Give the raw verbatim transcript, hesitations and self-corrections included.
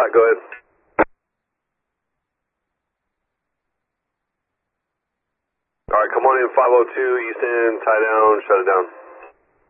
flat, go ahead. All right, come on in, five oh two, East End, tie down, shut it down.